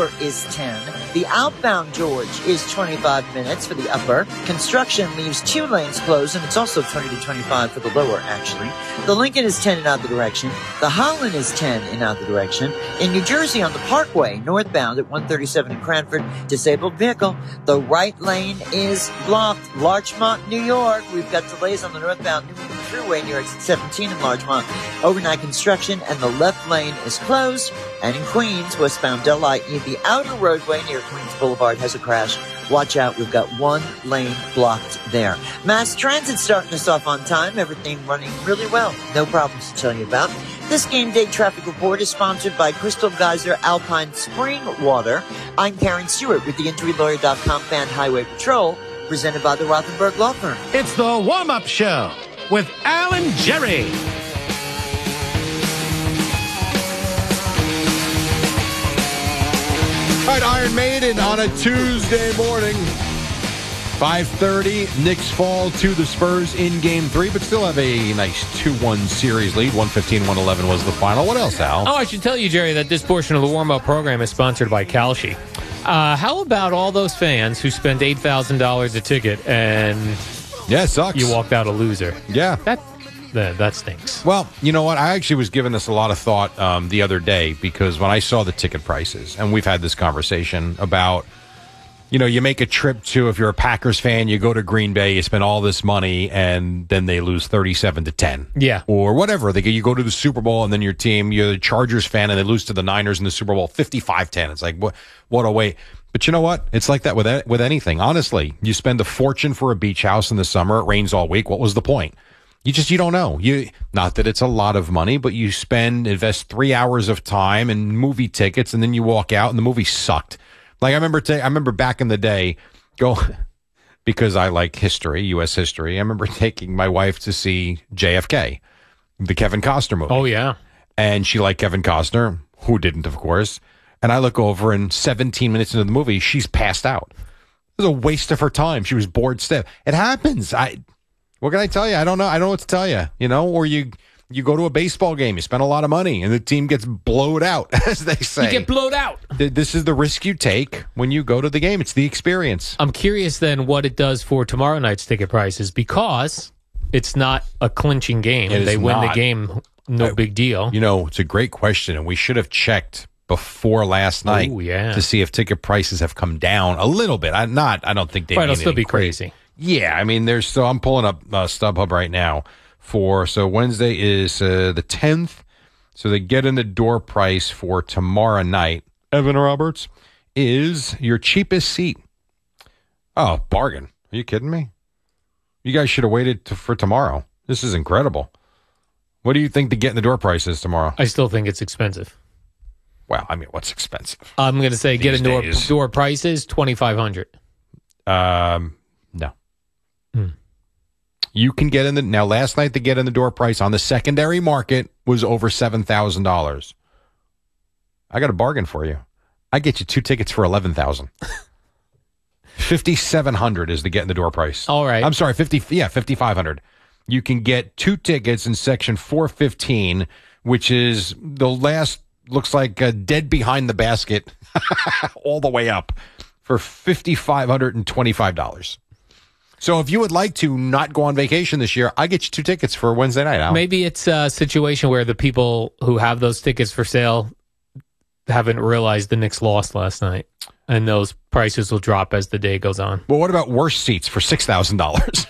lower is 10. The outbound George is 25 minutes for the upper. Construction leaves 2 lanes closed, and it's also 20 to 25 for the lower, actually. The Lincoln is 10 in either direction. The Holland is 10 in either direction. In New Jersey on the Parkway, northbound at 137 in Cranford, disabled vehicle. The right lane is blocked. Larchmont, New York. We've got delays on the northbound New England Freeway near exit 17 in Larchmont. Overnight construction, and the left lane is closed. And in Queens, westbound Del IE, the outer roadway near Queens Boulevard has a crash. Watch out, we've got 1 lane blocked there. Mass transit starting us off on time. Everything running really well. No problems to tell you about. This game day traffic report is sponsored by Crystal Geyser Alpine Spring Water. I'm Karen Stewart with the InjuryLawyer.com Fan Highway Patrol, presented by the Rothenberg Law Firm. It's the warm-up show with Alan Jerry. All right, Iron Maiden on a Tuesday morning. 5:30, Knicks fall to the Spurs in Game 3, but still have a nice 2-1 series lead. 115-111 was the final. What else, Al? Oh, I should tell you, Jerry, that this portion of the warm-up program is sponsored by Kalshi. How about all those fans who spend $8,000 a ticket and Yeah, it sucks. you walked out a loser? Yeah. That stinks. Well, you know what? I actually was giving this a lot of thought the other day because when I saw the ticket prices, and we've had this conversation about, you know, you make a trip to, if you're a Packers fan, you go to Green Bay, you spend all this money, and then they lose 37-10. Yeah. Or whatever. You go to the Super Bowl, and then your team, you're the Chargers fan, and they lose to the Niners in the Super Bowl 55-10. It's like, what a way. But you know what? It's like that with anything. Honestly, you spend a fortune for a beach house in the summer. It rains all week. What was the point? You don't know. Not that it's a lot of money, but you invest 3 hours of time and movie tickets, and then you walk out and the movie sucked. Like I remember back in the day, because I like history, U.S. history. I remember taking my wife to see JFK, the Kevin Costner movie. Oh yeah, and she liked Kevin Costner, who didn't, of course. And I look over, and 17 minutes into the movie, she's passed out. It was a waste of her time. She was bored stiff. It happens. What can I tell you? I don't know. I don't know what to tell you. You know, or you go to a baseball game, you spend a lot of money, and the team gets blowed out, as they say. You get blowed out. This is the risk you take when you go to the game. It's the experience. I'm curious then what it does for tomorrow night's ticket prices, because it's not a clinching game. They win the game, no big deal. You know, it's a great question, and we should have checked before last night to see if ticket prices have come down a little bit. I don't think they. Right, it'll still be crazy. Yeah, I mean, I'm pulling up StubHub right now so Wednesday is the 10th. So the get in the door price for tomorrow night, Evan Roberts, is your cheapest seat. Oh, bargain. Are you kidding me? You guys should have waited for tomorrow. This is incredible. What do you think the get in the door price is tomorrow? I still think it's expensive. Well, I mean, what's expensive? I'm going to say get in the door price is $2,500. No. You can get in now last night the get in the door price on the secondary market was over $7,000. I got a bargain for you. I get you 2 tickets for $11,000. $5,700 is the get in the door price. All right. I'm sorry, $5,500. You can get 2 tickets in section 415, which is the last, looks like dead behind the basket all the way up for $5,525. So if you would like to not go on vacation this year, I get you 2 tickets for Wednesday night, Al. Maybe it's a situation where the people who have those tickets for sale haven't realized the Knicks lost last night, and those prices will drop as the day goes on. Well, what about worse seats for $6,000?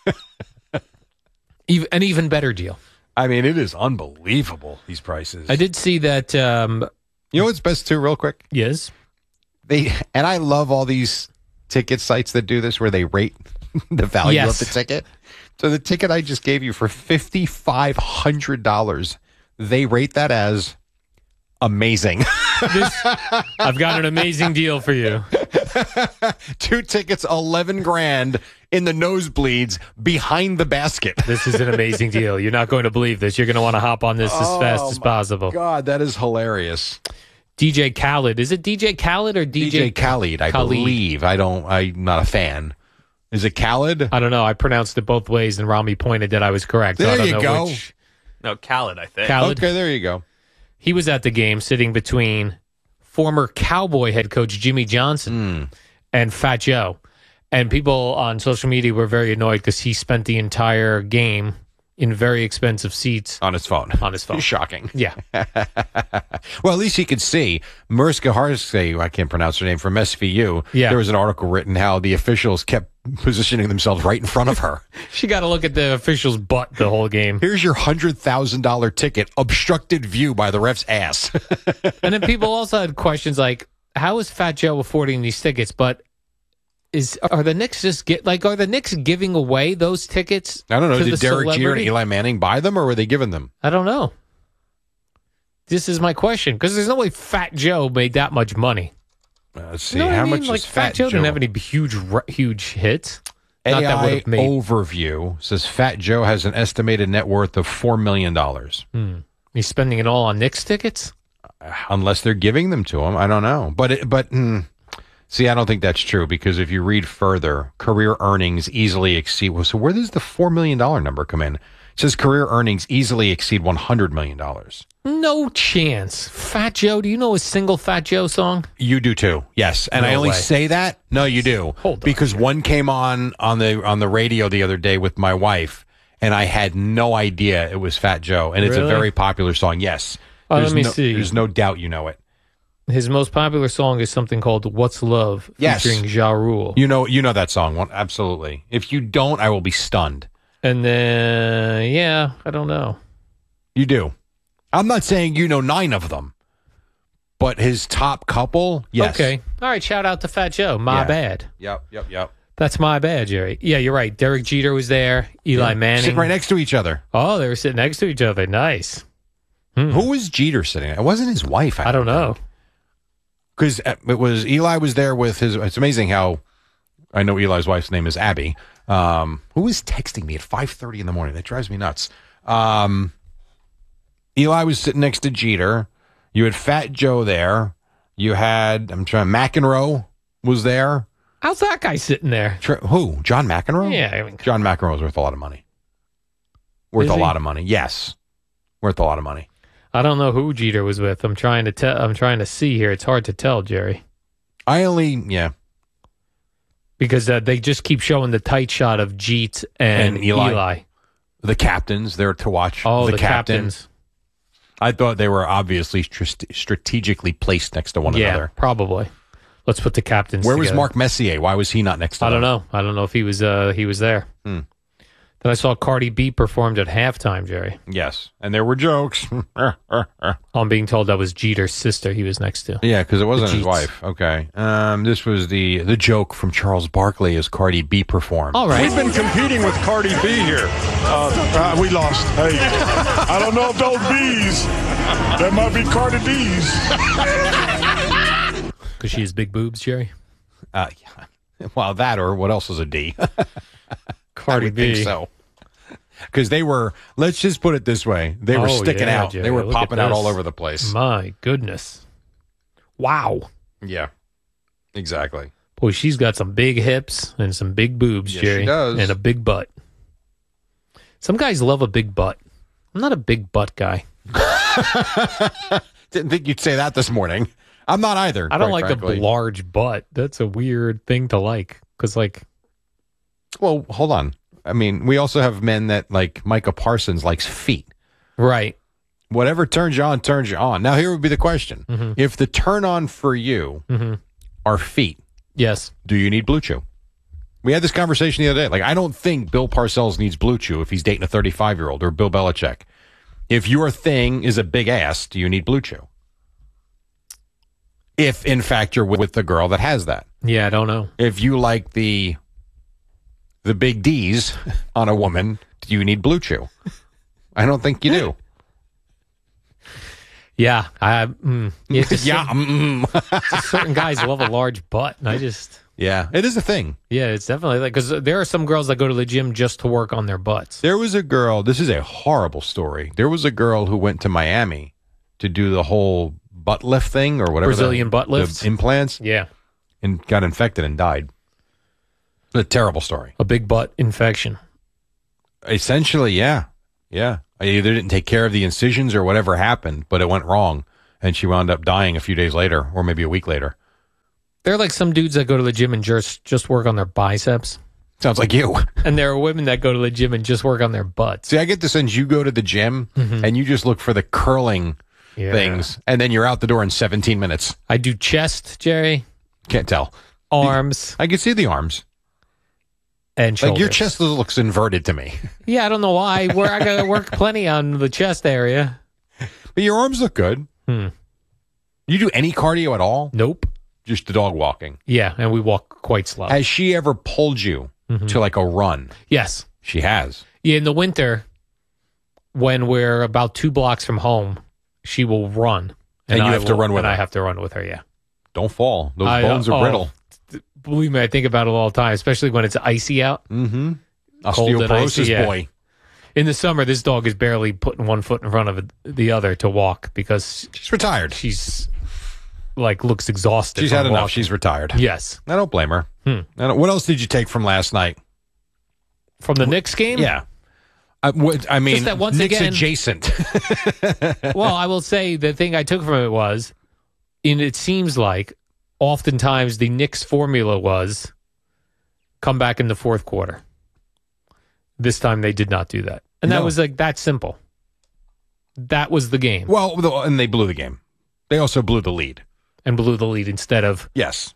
An even better deal. I mean, it is unbelievable, these prices. I did see that. You know what's best, too, real quick? Yes. And I love all these ticket sites that do this where they rate the value of the ticket. So the ticket I just gave you for $5,500, they rate that as amazing. I've got an amazing deal for you. 2 tickets, $11,000 in the nosebleeds behind the basket. This is an amazing deal. You're not going to believe this. You're going to want to hop on this as fast as possible. God, that is hilarious. DJ Khaled. Is it DJ Khaled or DJ Khaled? I believe. I'm not a fan. Is it Khaled? I don't know. I pronounced it both ways, and Rami pointed that I was correct. There so I don't you know go. No, Khaled, I think. Khaled? Okay, there you go. He was at the game sitting between former Cowboy head coach Jimmy Johnson and Fat Joe. And people on social media were very annoyed because he spent the entire game in very expensive seats. On his phone. On his phone. Shocking. Yeah. Well, at least he could see. Mariska Hargitay, I can't pronounce her name, from SVU. Yeah. There was an article written how the officials kept positioning themselves right in front of her. She got to look at the official's butt the whole game. Here's your $100,000 ticket, obstructed view by the ref's ass. And then people also had questions like, how is Fat Joe affording these tickets? But are the Knicks are the Knicks giving away those tickets? I don't know. to Did the Derek Jeter and celebrity? Eli Manning buy them, or were they giving them? I don't know. This is my question, because there's no way Fat Joe made that much money. Let's see. You know what How I mean? much Like is Fat Joe didn't have any huge hits. Not that would AI have made. overview says Fat Joe has an estimated net worth of $4 million. He's spending it all on Knicks tickets. Unless they're giving them to him, I don't know. See, I don't think that's true, because if you read further, career earnings easily exceed. So where does the $4 million number come in? It says career earnings easily exceed $100 million. No chance. Fat Joe, do you know a single Fat Joe song? You do too, yes. And No I only way. say that. No, you do. Hold on because here. one came on the radio the other day with my wife, and I had no idea it was Fat Joe, and it's a Really? very popular song. Yes. Oh, There's let me see. There's no doubt you know it. His most popular song is something called "What's Love," Yes. featuring Ja Rule. You know that song. Absolutely. If you don't, I will be stunned. And then, I don't know. You do. I'm not saying you know 9 of them, but his top couple, yes. Okay. All right. Shout out to Fat Joe. My Yeah. bad. Yep. That's my bad, Jerry. Yeah, you're right. Derek Jeter was there. Eli Manning. Sitting right next to each other. Oh, they were sitting next to each other. Nice. Who was Jeter sitting? It wasn't his wife. I don't know. Because it was Eli was there with his. It's amazing how I know Eli's wife's name is Abby. Who was texting me at 5:30 in the morning? That drives me nuts. Eli was sitting next to Jeter. You had Fat Joe there. You had McEnroe was there. How's that guy sitting there? Who? John McEnroe? Yeah, I mean, John McEnroe is worth a lot of money. Worth Is a he? lot of money. Yes, worth a lot of money. I don't know who Jeter was with. I'm trying to see here. It's hard to tell, Jerry, because they just keep showing the tight shot of Jeet and Eli. The captains there to watch. Oh, the the captain. captains. I thought they were obviously strategically placed next to one Yeah, another. probably. Let's put the captains. Where was together. Mark Messier? Why was he not next to I them? don't know. I don't know if he was there. Then I saw Cardi B performed at halftime, Jerry. Yes, and there were jokes. I'm being told that was Jeter's sister he was next to. Yeah, because it wasn't his Jeets. wife. Okay. This was the joke from Charles Barkley as Cardi B performed. All right. We've been competing with Cardi B here. We lost. Hey, I don't know if those B's, that might be Cardi D's. Because she has big boobs, Jerry. Yeah. Well, that or what else is a D? Cardi I would B. think so. Because they were, let's just put it this way, they were Oh, sticking yeah, out. Jerry, They were look at popping out this. all over the place. My goodness. Wow. Yeah, exactly. Boy, she's got some big hips and some big boobs, Yes, Jerry. she does. And a big butt. Some guys love a big butt. I'm not a big butt guy. Didn't think you'd say that this morning. I'm not either. I don't quite like frankly. a large butt. That's a weird thing to like. Because, Well, hold on. I mean, we also have men that like Micah Parsons likes feet. right. Whatever turns you on, turns you on. Now, here would be the question. Mm-hmm. If the turn on for you are feet, Yes. do you need Blue Chew? We had this conversation the other day. Like, I don't think Bill Parcells needs Blue Chew if he's dating a 35-year-old or Bill Belichick. If your thing is a big ass, do you need Blue Chew? If, in fact, you're with the girl that has that. Yeah, I don't know. If you like the big D's on a woman, do you need Blue Chew? I don't think you do. Yeah. It's just Yeah. just certain guys love a large butt. And I just, Yeah, it is a thing. yeah, it's definitely like, because there are some girls that go to the gym just to work on their butts. There was a girl, this is a horrible story. There was a girl who went to Miami to do the whole butt lift thing or whatever. Brazilian butt lifts? The implants, Yeah. and got infected and died. A terrible story. A big butt infection. Essentially, yeah. Yeah. I either didn't take care of the incisions or whatever happened, but it went wrong. and she wound up dying a few days later, or maybe a week later. There are like some dudes that go to the gym and just work on their biceps. Sounds like you. And there are women that go to the gym and just work on their butts. See, I get the sense you go to the gym and you just look for the curling things, and then you're out the door in 17 minutes. I do chest, Jerry. Can't tell. Arms. I can see the arms. And shoulders. Like your chest looks inverted to me. Yeah, I don't know why. I got to work plenty on the chest area. But your arms look good. You do any cardio at all? Nope. Just the dog walking. Yeah, and we walk quite slow. Has she ever pulled you to like a run? Yes. She has. Yeah, in the winter, when we're about 2 blocks from home, she will run. And you have to run with her. And I have to run with her, yeah. Don't fall. Those bones are brittle. Believe me, I think about it all the time, especially when it's icy out. Mm-hmm. Cold and icy, Osteoporosis boy. In the summer, this dog is barely putting one foot in front of the other to walk because she's retired. She's like looks exhausted. She's had enough. She's retired. Yes. I don't blame her. What else did you take from last night? From the Knicks game? Yeah. I mean, just that once Knicks again, adjacent. Well, I will say the thing I took from it was, it seems like oftentimes the Knicks formula was come back in the fourth quarter. This time they did not do that. And that was like that simple. That was the game. Well, and they blew the game. They also blew the lead. And blew the lead instead of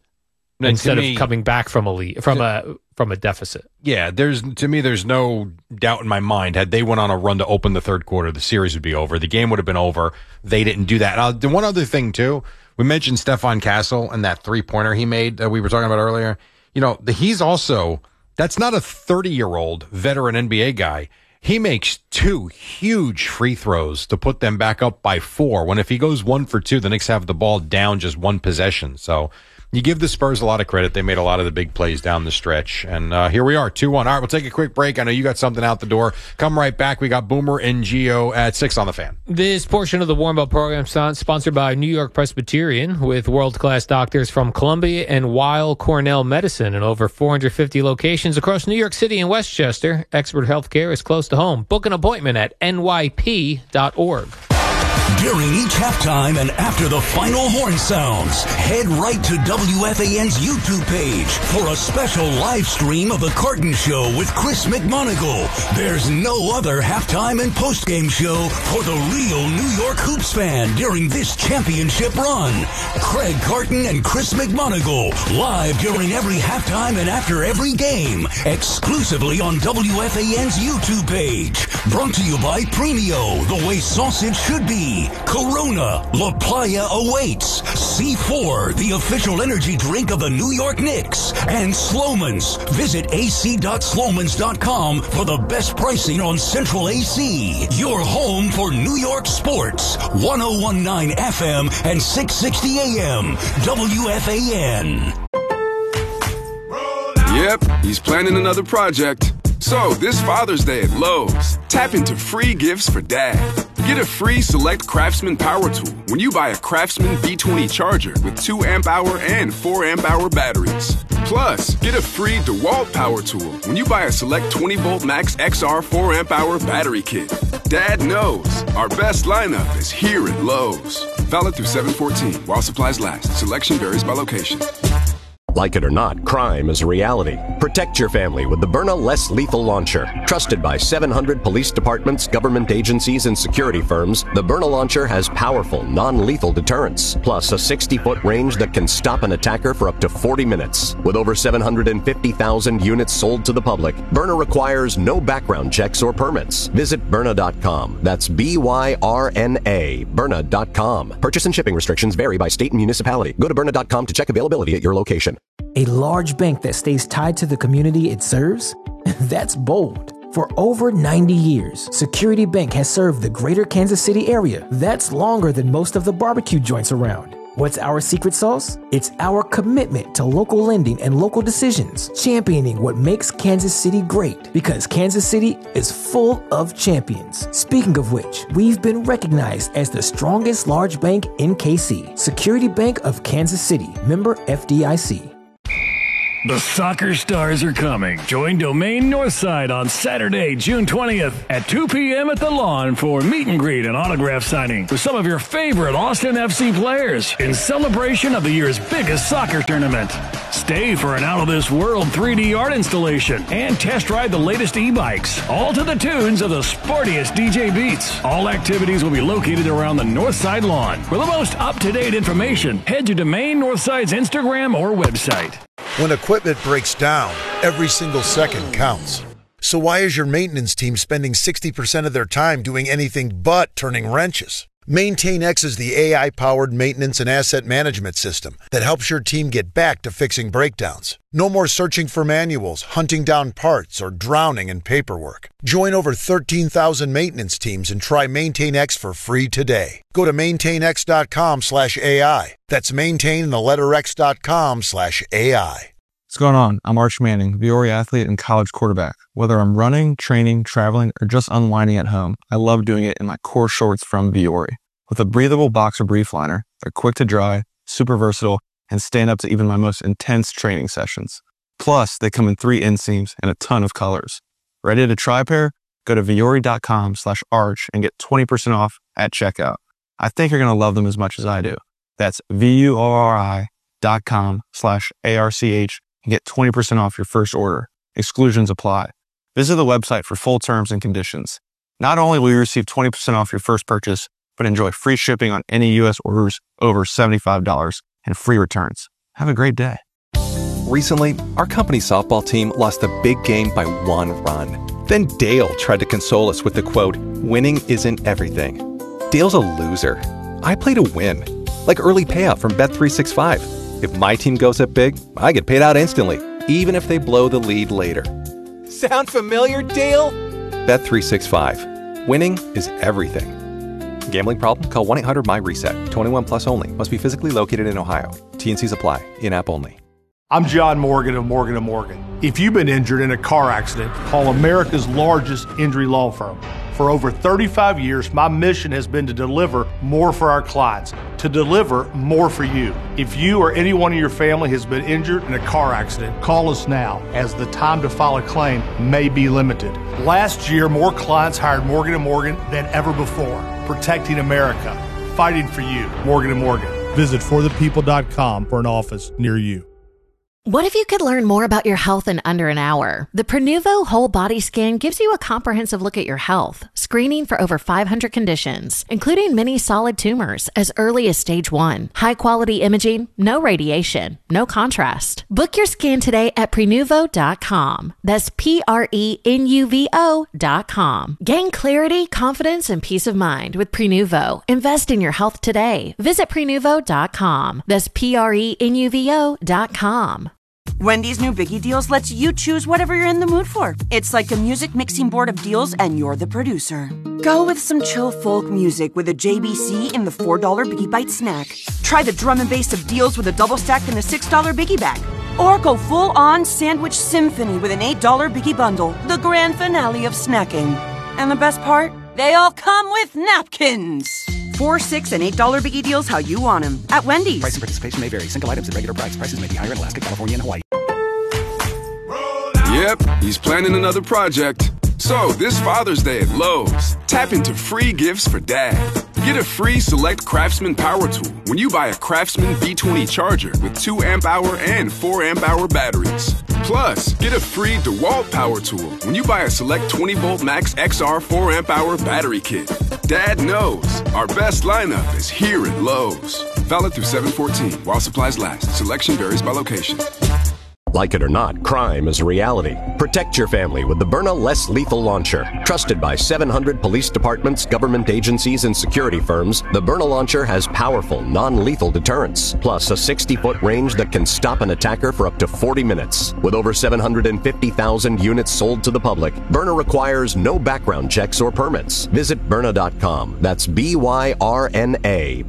coming back from a lead from a deficit. Yeah, there's no doubt in my mind. Had they went on a run to open the third quarter, the series would be over. The game would have been over. They didn't do that. The one other thing too, we mentioned Stephon Castle and that 3-pointer he made that we were talking about earlier. You know, he's also, that's not a 30-year-old veteran NBA guy. He makes 2 huge free throws to put them back up by 4. When if he goes 1 for 2, the Knicks have the ball down just 1 possession. So you give the Spurs a lot of credit. They made a lot of the big plays down the stretch. And here we are, 2-1. All right, we'll take a quick break. I know you got something out the door. Come right back. We got Boomer and Gio at 6 on the Fan. This portion of the Warm Up program is sponsored by New York Presbyterian with world-class doctors from Columbia and Weill Cornell Medicine in over 450 locations across New York City and Westchester. Expert healthcare is close to home. Book an appointment at nyp.org. During each halftime and after the final horn sounds, head right to WFAN's YouTube page for a special live stream of The Carton Show with Chris McMonagle. There's no other halftime and postgame show for the real New York Hoops fan during this championship run. Craig Carton and Chris McMonagle, live during every halftime and after every game, exclusively on WFAN's YouTube page. Brought to you by Premio, the way sausage should be. Corona, La Playa awaits. C4, the official energy drink of the New York Knicks. And Sloman's. Visit ac.slomans.com for the best pricing on Central AC. Your home for New York sports. 1019 FM and 660 AM. WFAN. Yep, he's planning another project. So, this Father's Day at Lowe's, tap into free gifts for Dad. Get a free Select Craftsman power tool when you buy a Craftsman B20 charger with 2 amp-hour and 4 amp-hour batteries. Plus, get a free DeWalt power tool when you buy a Select 20-volt Max XR 4 amp-hour battery kit. Dad knows our best lineup is here at Lowe's. Valid through 7/14 while supplies last. Selection varies by location. Like it or not, crime is a reality. Protect your family with the Byrna Less Lethal Launcher. Trusted by 700 police departments, government agencies, and security firms, the Byrna Launcher has powerful, non-lethal deterrence, plus a 60-foot range that can stop an attacker for up to 40 minutes. With over 750,000 units sold to the public, Byrna requires no background checks or permits. Visit Byrna.com. That's B-Y-R-N-A, Byrna.com. Purchase and shipping restrictions vary by state and municipality. Go to Byrna.com to check availability at your location. A large bank that stays tied to the community it serves? That's bold. For over 90 years, Security Bank has served the greater Kansas City area. That's longer than most of the barbecue joints around. What's our secret sauce? It's our commitment to local lending and local decisions, championing what makes Kansas City great, because Kansas City is full of champions. Speaking of which, we've been recognized as the strongest large bank in KC. Security Bank of Kansas City, member FDIC. The soccer stars are coming. Join Domain Northside on Saturday, June 20th at 2 p.m. at the Lawn for meet and greet and autograph signing with some of your favorite Austin FC players in celebration of the year's biggest soccer tournament. Stay for an out-of-this-world 3D art installation and test ride the latest e-bikes, all to the tunes of the sportiest DJ beats. All activities will be located around the Northside Lawn. For the most up-to-date information, head to Domain Northside's Instagram or website. When equipment breaks down, every single second counts. So why is your maintenance team spending 60% of their time doing anything but turning wrenches? MaintainX is the AI-powered maintenance and asset management system that helps your team get back to fixing breakdowns. No more searching for manuals, hunting down parts, or drowning in paperwork. Join over 13,000 maintenance teams and try MaintainX for free today. Go to maintainx.com/AI. That's maintain.x.com/AI. What's going on? I'm Arch Manning, Viore athlete and college quarterback. Whether I'm running, training, traveling, or just unwinding at home, I love doing it in my core shorts from Viore. With a breathable boxer brief liner, they're quick to dry, super versatile, and stand up to even my most intense training sessions. Plus, they come in 3 inseams and a ton of colors. Ready to try a pair? Go to Viore.com/arch and get 20% off at checkout. I think you're going to love them as much as I do. That's VUORI.com/ARCH and get 20% off your first order. Exclusions apply. Visit the website for full terms and conditions. Not only will you receive 20% off your first purchase, but enjoy free shipping on any U.S. orders over $75 and free returns. Have a great day. Recently, our company softball team lost a big game by 1 run. Then Dale tried to console us with the quote, "Winning isn't everything." Dale's a loser. I play to win. Like early payout from Bet365. If my team goes up big, I get paid out instantly, even if they blow the lead later. Sound familiar, Dale? Bet365. Winning is everything. Gambling problem? Call 1-800-MY-RESET. 21 plus only. Must be physically located in Ohio. T&Cs apply. In-app only. I'm John Morgan of Morgan & Morgan. If you've been injured in a car accident, call America's largest injury law firm. For over 35 years, my mission has been to deliver more for our clients, to deliver more for you. If you or anyone in your family has been injured in a car accident, call us now, as the time to file a claim may be limited. Last year, more clients hired Morgan & Morgan than ever before. Protecting America, fighting for you. Morgan & Morgan. Visit forthepeople.com for an office near you. What if you could learn more about your health in under an hour? The Prenuvo Whole Body Scan gives you a comprehensive look at your health, screening for over 500 conditions, including many solid tumors as early as stage 1. High-quality imaging, no radiation, no contrast. Book your scan today at Prenuvo.com. That's Prenuvo.com. Gain clarity, confidence, and peace of mind with Prenuvo. Invest in your health today. Visit Prenuvo.com. That's Prenuvo.com. Wendy's new Biggie Deals lets you choose whatever you're in the mood for. It's like a music mixing board of deals, and you're the producer. Go with some chill folk music with a JBC in the $4 Biggie Bite snack. Try the drum and bass of deals with a double stack in the $6 Biggie Bag. Or go full-on sandwich symphony with an $8 Biggie Bundle, the grand finale of snacking. And the best part? They all come with napkins. $4, $6, and $8 Biggie Deals how you want them at Wendy's. Price and participation may vary. Single items at regular price. Prices may be higher in Alaska, California, and Hawaii. Yep, he's planning another project. So, this Father's Day at Lowe's, tap into free gifts for Dad. Get a free Select Craftsman power tool when you buy a Craftsman B20 charger with 2 amp-hour and 4 amp-hour batteries. Plus, get a free DeWalt power tool when you buy a Select 20-volt Max XR 4 amp-hour battery kit. Dad knows our best lineup is here at Lowe's. Valid through 7/14 while supplies last. Selection varies by location. Like it or not, crime is a reality. Protect your family with the Byrna Less Lethal Launcher. Trusted by 700 police departments, government agencies, and security firms, the Byrna Launcher has powerful, non-lethal deterrence, plus a 60-foot range that can stop an attacker for up to 40 minutes. With over 750,000 units sold to the public, Byrna requires no background checks or permits. Visit Byrna.com. That's BYRNA.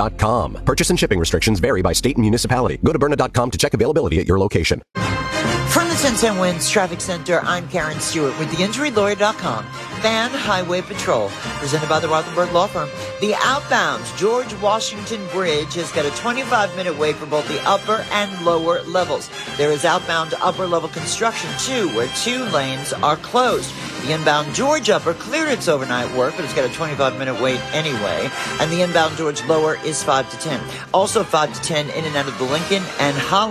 Byrna.com. Purchase and shipping restrictions vary by state and municipality. Go to Byrna.com to check availability at your location. From the 1010 Winds Traffic Center, I'm Karen Stewart with theinjurylawyer.com. Van Highway Patrol, presented by the Rothenberg Law Firm. The outbound George Washington Bridge has got a 25-minute wait for both the upper and lower levels. There is outbound upper level construction, too, where 2 lanes are closed. The inbound George upper cleared its overnight work, but it's got a 25-minute wait anyway. And the inbound George lower is 5 to 10. Also 5 to 10 in and out of the Lincoln and Holland.